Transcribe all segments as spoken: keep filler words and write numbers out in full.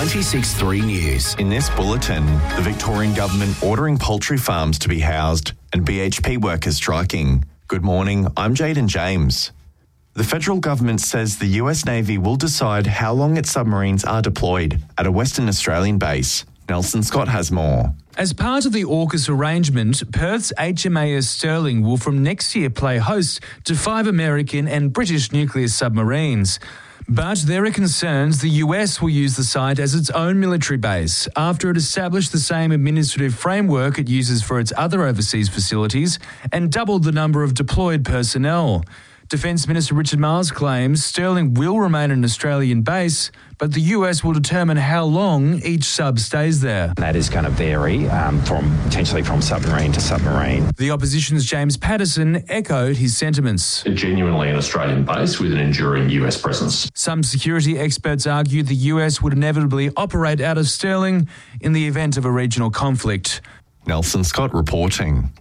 ninety-six point three News. In this bulletin, the Victorian government ordering poultry farms to be housed and B H P workers striking. Good morning, I'm Jaden James. The federal government says the U S Navy will decide how long its submarines are deployed at a Western Australian base. Nelson Scott has more. As part of the AUKUS arrangement, Perth's H M A S Sterling will from next year play host to five American and British nuclear submarines. But there are concerns the U S will use the site as its own military base after it established the same administrative framework it uses for its other overseas facilities and doubled the number of deployed personnel. Defence Minister Richard Marles claims Sterling will remain an Australian base, but the U S will determine how long each sub stays there. That is going to vary um, from potentially from submarine to submarine. The opposition's James Patterson echoed his sentiments. Genuinely an Australian base with an enduring U S presence. Some security experts argue the U S would inevitably operate out of Sterling in the event of a regional conflict. Nelson Scott reporting.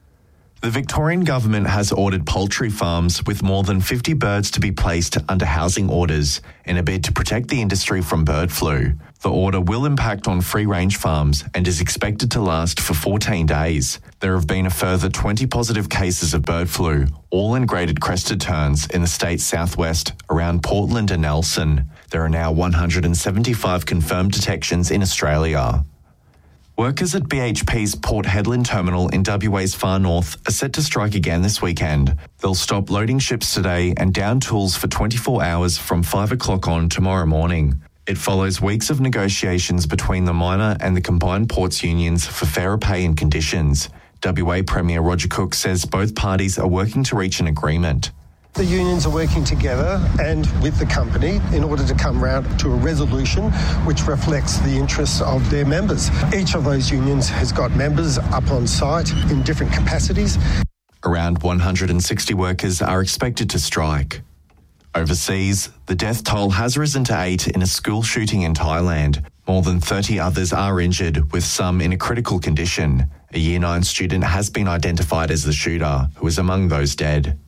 The Victorian government has ordered poultry farms with more than fifty birds to be placed under housing orders in a bid to protect the industry from bird flu. The order will impact on free-range farms and is expected to last for fourteen days. There have been a further twenty positive cases of bird flu, all in graded crested terns in the state's southwest around Portland and Nelson. There are now one hundred seventy-five confirmed detections in Australia. Workers at B H P's Port Hedland terminal in W A's far north are set to strike again this weekend. They'll stop loading ships today and down tools for twenty-four hours from five o'clock on tomorrow morning. It follows weeks of negotiations between the minor and the combined ports unions for fairer pay and conditions. W A Premier Roger Cook says both parties are working to reach an agreement. The unions are working together and with the company in order to come round to a resolution which reflects the interests of their members. Each of those unions has got members up on site in different capacities. Around one hundred sixty workers are expected to strike. Overseas, the death toll has risen to eight in a school shooting in Thailand. More than thirty others are injured, with some in a critical condition. A Year nine student has been identified as the shooter, who is among those dead.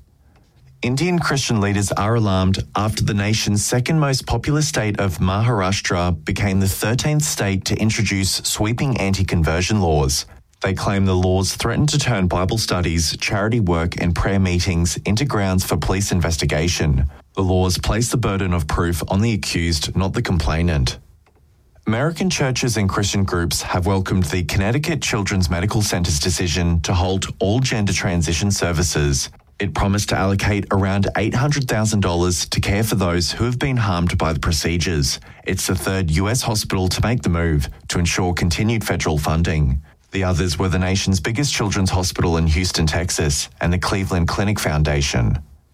Indian Christian leaders are alarmed after the nation's second most populous state of Maharashtra became the thirteenth state to introduce sweeping anti-conversion laws. They claim the laws threaten to turn Bible studies, charity work and prayer meetings into grounds for police investigation. The laws place the burden of proof on the accused, not the complainant. American churches and Christian groups have welcomed the Connecticut Children's Medical Center's decision to halt all gender transition services. It promised to allocate around eight hundred thousand dollars to care for those who have been harmed by the procedures. It's the third U S hospital to make the move to ensure continued federal funding. The others were the nation's biggest children's hospital in Houston, Texas, and the Cleveland Clinic Foundation.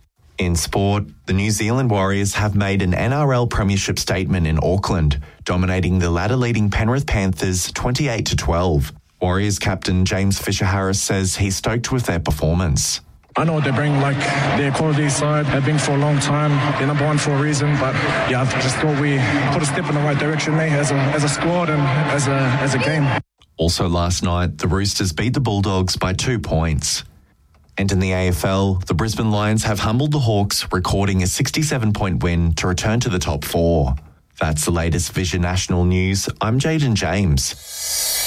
In sport, the New Zealand Warriors have made an N R L premiership statement in Auckland, dominating the ladder-leading Penrith Panthers twenty-eight to twelve. Warriors captain James Fisher-Harris says he's stoked with their performance. I know what they bring, like their quality side have been for a long time. They're number one for a reason, but yeah, I just thought we put a step in the right direction there as a as a squad and as a as a game. Also last night, the Roosters beat the Bulldogs by two points. And in the A F L, the Brisbane Lions have humbled the Hawks, recording a sixty-seven point win to return to the top four. That's the latest Vision National News. I'm Jaden James.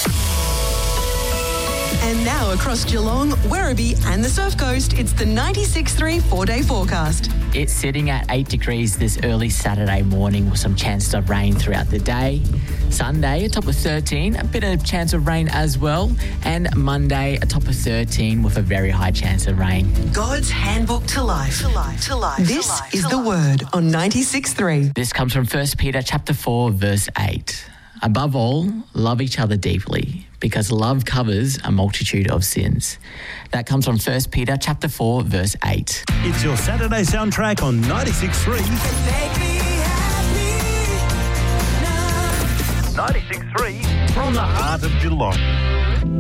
And now across Geelong, Werribee and the Surf Coast, it's the ninety-six point three four-day forecast. It's sitting at eight degrees this early Saturday morning with some chance of rain throughout the day. Sunday, a top of thirteen, a bit of chance of rain as well. And Monday, a top of thirteen with a very high chance of rain. God's handbook to life. To life. To life. This to life, is the life. word on ninety-six point three. This comes from First Peter chapter four, verse eight. Above all, love each other deeply, because love covers a multitude of sins. That comes from First Peter chapter four, verse eight. It's your Saturday soundtrack on ninety-six point three. ninety-six point three from the heart of Geelong.